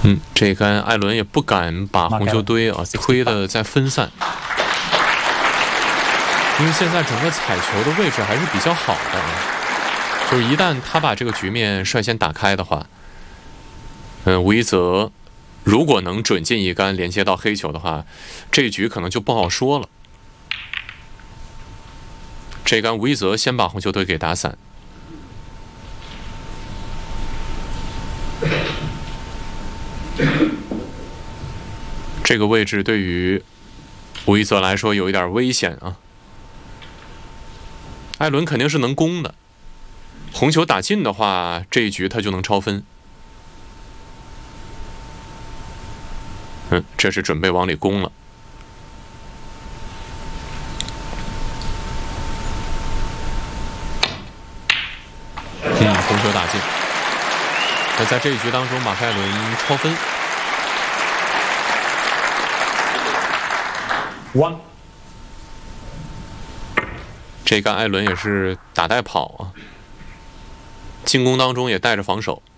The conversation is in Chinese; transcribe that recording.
这杆艾伦也不敢把红球堆啊推的再分散，因为现在整个彩球的位置还是比较好的，就是一旦他把这个局面率先打开的话，吴一泽如果能准进一杆连接到黑球的话，这一局可能就不好说了。这杆吴一泽先把红球堆给打散。这个位置对于吴一泽来说有一点危险啊。艾伦肯定是能攻的，红球打进的话，这一局他就能超分。这是准备往里攻了。红球打进。那在这一局当中，马克艾伦超分。这杆艾伦也是打带跑啊，进攻当中也带着防守。